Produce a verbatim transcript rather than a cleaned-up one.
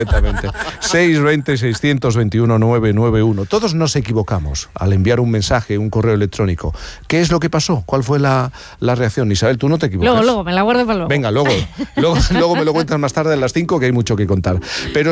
Perfectamente. seis veinte, seiscientos veintiuno, novecientos noventa y uno. Todos nos equivocamos al enviar un mensaje, un correo electrónico. ¿Qué es lo que pasó? ¿Cuál fue la, la reacción? Isabel, tú no te equivocas. Luego, luego, me la guardo para luego. Venga, luego, luego, luego me lo cuentas más tarde a las cinco, que hay mucho que contar. Pero